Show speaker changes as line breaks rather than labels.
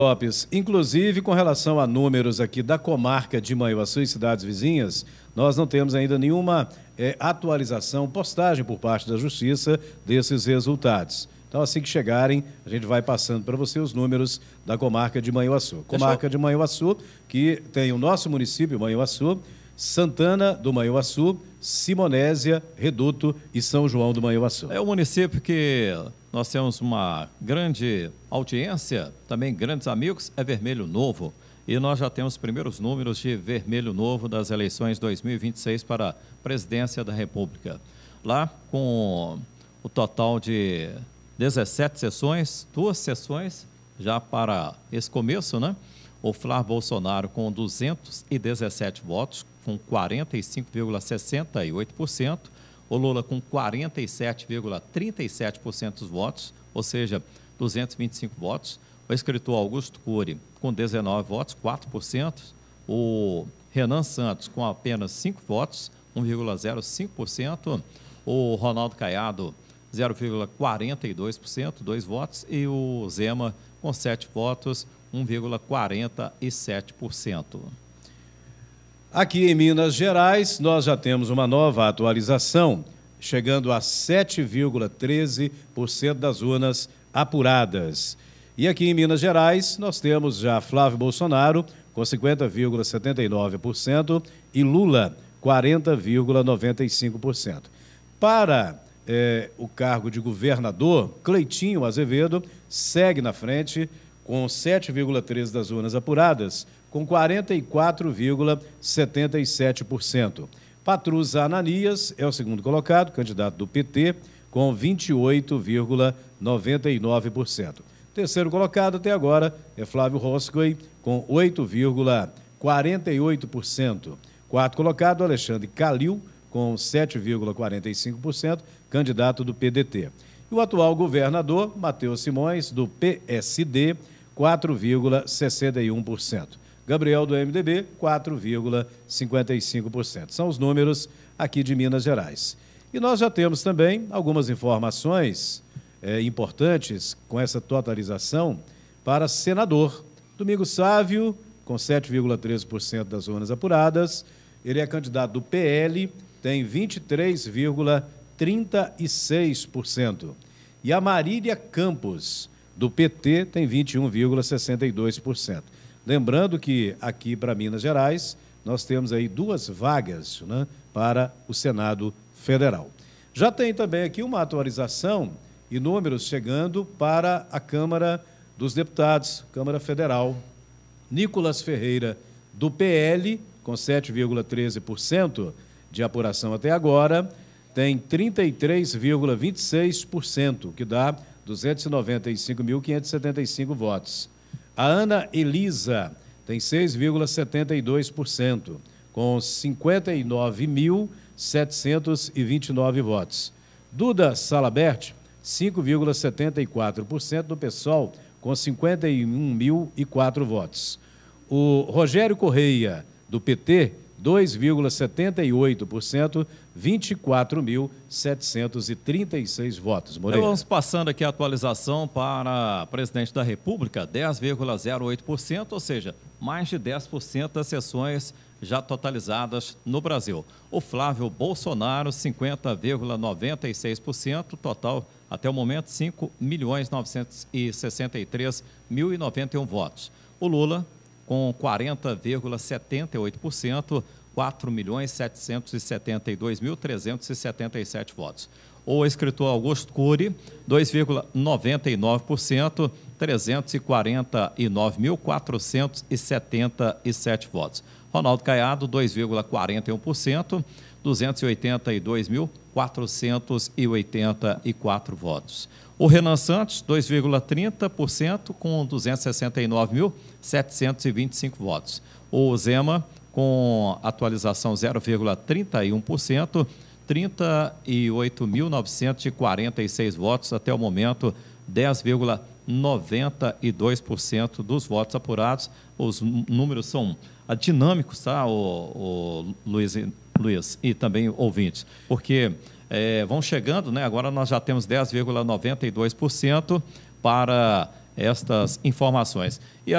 Lopes, inclusive com relação a números aqui da comarca de Manhuaçu e cidades vizinhas, nós não temos ainda nenhuma atualização, postagem por parte da Justiça desses resultados. Então, assim que chegarem, a gente vai passando para você os números da comarca de Manhuaçu. Comarca de Manhuaçu, que tem o nosso município, Manhuaçu, Santana do Manhuaçu, Simonésia, Reduto e São João do Manhuaçu.
É um município que nós temos uma grande audiência, também grandes amigos, é Vermelho Novo. E nós já temos os primeiros números de Vermelho Novo das eleições 2026 para a presidência da República. Lá, com o total de 17 sessões, 2 sessões já para esse começo, né? O Flávio Bolsonaro com 217 votos, com 45,68%, o Lula com 47,37% dos votos, ou seja, 225 votos, o escritor Augusto Cury com 19 votos, 4%, o Renan Santos com apenas 5 votos, 1,05%, o Ronaldo Caiado 0,42%, 2 votos, e o Zema com 7 votos, 1,47%.
Aqui em Minas Gerais, nós já temos uma nova atualização, chegando a 7,13% das urnas apuradas. E aqui em Minas Gerais, nós temos já Flávio Bolsonaro com 50,79% e Lula 40,95%. Para o cargo de governador, Cleitinho Azevedo segue na frente com 7,13% das urnas apuradas, com 44,77%. Patrus Ananias é o segundo colocado, candidato do PT, com 28,99%. Terceiro colocado até agora é Flávio Roscoe, com 8,48%. Quarto colocado, Alexandre Calil, com 7,45%, candidato do PDT. E o atual governador, Matheus Simões, do PSD, 4,61%. Gabriel, do MDB, 4,55%. São os números aqui de Minas Gerais. E nós já temos também algumas informações importantes com essa totalização para senador. Domingos Sávio, com 7,13% das urnas apuradas, ele é candidato do PL, tem 23,36%. E a Marília Campos, do PT, tem 21,62%. Lembrando que aqui para Minas Gerais, nós temos aí 2 vagas, né, para o Senado Federal. Já tem também aqui uma atualização e números chegando para a Câmara dos Deputados, Câmara Federal. Nicolas Ferreira, do PL, com 7,13% de apuração até agora, tem 33,26%, que dá 295.575 votos. A Ana Elisa tem 6,72%, com 59.729 votos. Duda Salabert, 5,74% do PSOL, com 51.004 votos. O Rogério Correia, do PT, 2,78%, 24.736 votos. Moreira.
Vamos passando aqui a atualização para presidente da República, 10,08%, ou seja, mais de 10% das sessões já totalizadas no Brasil. O Flávio Bolsonaro, 50,96%, total até o momento 5.963.091 votos. O Lula, com 40,78%, 4.772.377 votos. O escritor Augusto Cury, 2,99%, 349.477 votos. Ronaldo Caiado, 2,41%, 282.484 votos. O Renan Santos, 2,30%, com 269.725 votos. O Zema, com atualização 0,31%, 38.946 votos até o momento, 10,92% dos votos apurados. Os números são dinâmicos, tá, o Luiz e também ouvintes, porque vão chegando, né? Agora nós já temos 10,92% para estas informações. E